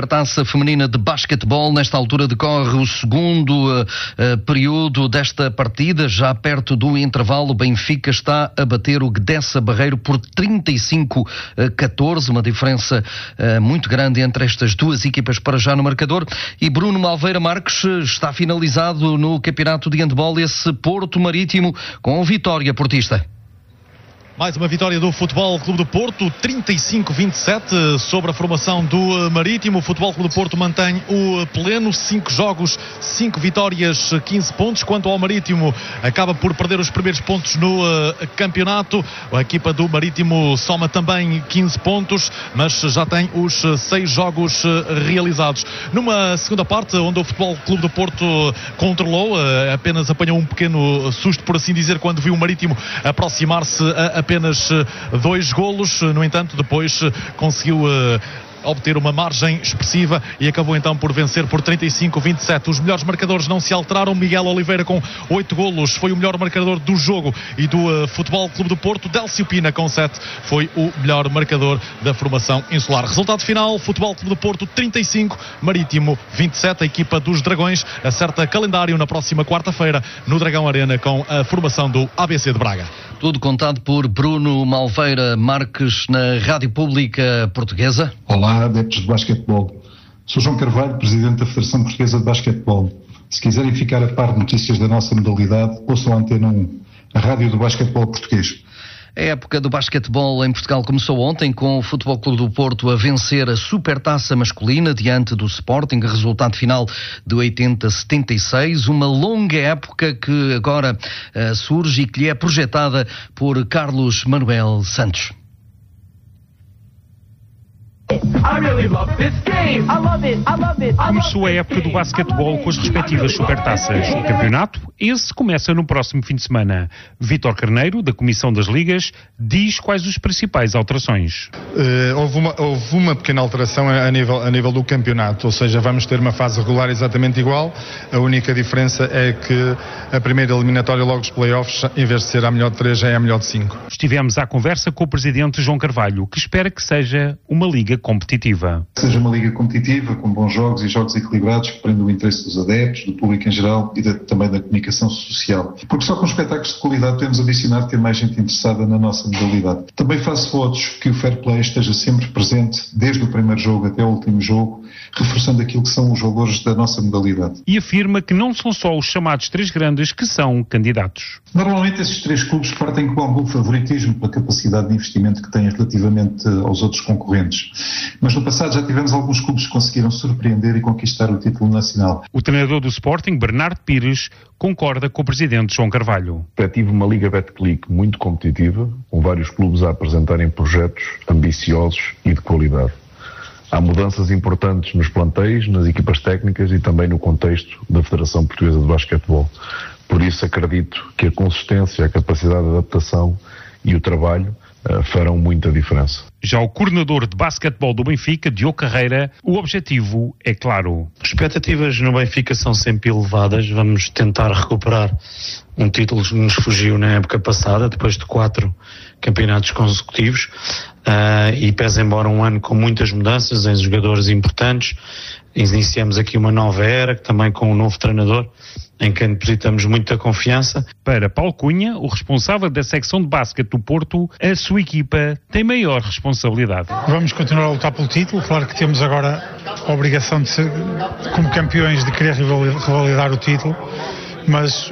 Supertaça Feminina de Basquetebol. Nesta altura decorre o segundo período desta partida. Já perto do intervalo, o Benfica está a bater o Gdessa Barreiro por 35-14. Uma diferença muito grande entre estas duas equipas para já no marcador. E Bruno Malveira Marques, está finalizado no campeonato de handball esse Porto Marítimo com vitória portista. Mais uma vitória do Futebol Clube do Porto, 35-27 sobre a formação do Marítimo. O Futebol Clube do Porto mantém o pleno, 5 jogos, 5 vitórias, 15 pontos. Quanto ao Marítimo, acaba por perder os primeiros pontos no campeonato. A equipa do Marítimo soma também 15 pontos, mas já tem os 6 jogos realizados. Numa segunda parte, onde o Futebol Clube do Porto controlou, apenas apanhou um pequeno susto, por assim dizer, quando viu o Marítimo aproximar-se a apenas 2 golos. No entanto, depois conseguiu obter uma margem expressiva e acabou então por vencer por 35-27. Os melhores marcadores não se alteraram. Miguel Oliveira com 8 golos foi o melhor marcador do jogo e do Futebol Clube do Porto. Délcio Pina com 7 foi o melhor marcador da formação insular. Resultado final: Futebol Clube do Porto 35, Marítimo 27. A equipa dos Dragões acerta calendário na próxima quarta-feira no Dragão Arena com a formação do ABC de Braga. Tudo contado por Bruno Malveira Marques na Rádio Pública Portuguesa. Olá, adeptos de basquetebol. Sou João Carvalho, presidente da Federação Portuguesa de Basquetebol. Se quiserem ficar a par de notícias da nossa modalidade, ouçam a Antena 1, a rádio do basquetebol português. A época do basquetebol em Portugal começou ontem com o Futebol Clube do Porto a vencer a Supertaça masculina diante do Sporting, resultado final de 80-76, uma longa época que agora surge e que lhe é projetada por Carlos Manuel Santos. Começou a época do basquetebol com as respectivas supertaças. O campeonato, esse começa no próximo fim de semana. Vítor Carneiro, da Comissão das Ligas, diz quais as principais alterações. Houve uma pequena alteração a nível do campeonato, ou seja, vamos ter uma fase regular exatamente igual. A única diferença é que a primeira eliminatória, logo os playoffs, em vez de ser a melhor de 3, já é a melhor de 5. Estivemos à conversa com o presidente João Carvalho, que espera que seja uma liga competitiva. Seja uma liga competitiva, com bons jogos e jogos equilibrados, que prendam o interesse dos adeptos, do público em geral e também da comunicação social. Porque só com espetáculos de qualidade podemos ambicionar ter mais gente interessada na nossa modalidade. Também faço votos que o fair play esteja sempre presente, desde o primeiro jogo até o último jogo, reforçando aquilo que são os valores da nossa modalidade. E afirma que não são só os chamados 3 grandes que são candidatos. Normalmente esses 3 clubes partem com algum favoritismo pela capacidade de investimento que têm relativamente aos outros concorrentes. Mas no passado já tivemos alguns clubes que conseguiram surpreender e conquistar o título nacional. O treinador do Sporting, Bernardo Pires, concorda com o presidente João Carvalho. Tive uma Liga Betclic muito competitiva, com vários clubes a apresentarem projetos ambiciosos e de qualidade. Há mudanças importantes nos plantéis, nas equipas técnicas e também no contexto da Federação Portuguesa de Basquetebol. Por isso acredito que a consistência, a capacidade de adaptação e o trabalho farão muita diferença. Já o coordenador de basquetebol do Benfica, Diogo Carreira, o objetivo é claro. As expectativas no Benfica são sempre elevadas. Vamos tentar recuperar um título que nos fugiu na época passada, depois de 4 campeonatos consecutivos, e pese embora um ano com muitas mudanças em jogadores importantes. Iniciamos aqui uma nova era, também com um novo treinador, em quem depositamos muita confiança. Para Paulo Cunha, o responsável da secção de basquete do Porto, a sua equipa tem maior responsabilidade. Vamos continuar a lutar pelo título. Claro que temos agora a obrigação de ser, como campeões, de querer revalidar o título, mas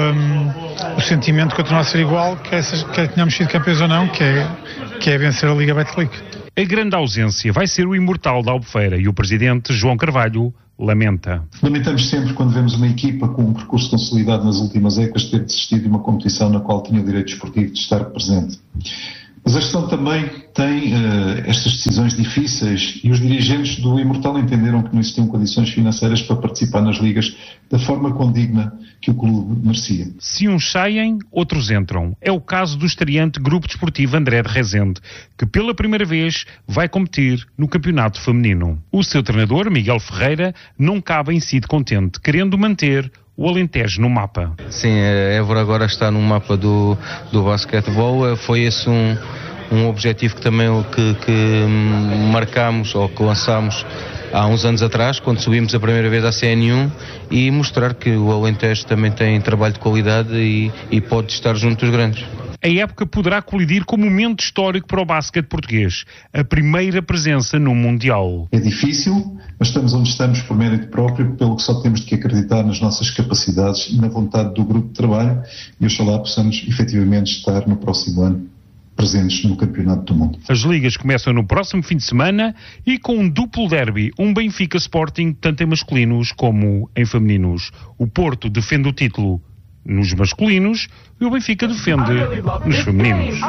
o sentimento continua a ser igual, quer tenhamos sido campeões ou não, que é vencer a Liga Betclic. A grande ausência vai ser o imortal da Albufeira e o presidente João Carvalho lamenta. Lamentamos sempre quando vemos uma equipa com um percurso consolidado nas últimas épocas ter desistido de uma competição na qual tinha o direito esportivo de estar presente. Mas a gestão também tem estas decisões difíceis e os dirigentes do Imortal entenderam que não existiam condições financeiras para participar nas ligas da forma condigna que o clube merecia. Se uns saem, outros entram. É o caso do estreante Grupo Desportivo André de Rezende, que pela primeira vez vai competir no campeonato feminino. O seu treinador, Miguel Ferreira, não cabe em si de contente, querendo manter o Alentejo no mapa. Sim, a Évora agora está no mapa do basquetebol. Foi esse um objetivo que também que marcámos ou que lançámos há uns anos atrás, quando subimos a primeira vez à CN1, e mostrar que o Alentejo também tem trabalho de qualidade e pode estar junto dos grandes. A época poderá colidir com um momento histórico para o basquete português, a primeira presença no Mundial. É difícil, mas estamos onde estamos por mérito próprio, pelo que só temos de que acreditar nas nossas capacidades e na vontade do grupo de trabalho, e oxalá possamos efetivamente estar no próximo ano presentes no Campeonato do Mundo. As ligas começam no próximo fim de semana e com um duplo derby, um Benfica Sporting, tanto em masculinos como em femininos. O Porto defende o título nos masculinos e o Benfica defende nos femininos.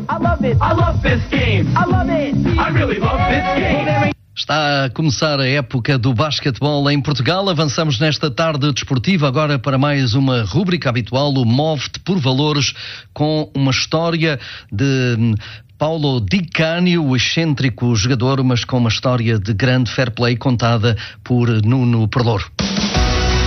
Está a começar a época do basquetebol em Portugal. Avançamos nesta tarde desportiva agora para mais uma rúbrica habitual, o Move-te por Valores, com uma história de Paulo Di Canio, o excêntrico jogador, mas com uma história de grande fair play contada por Nuno Perlouro.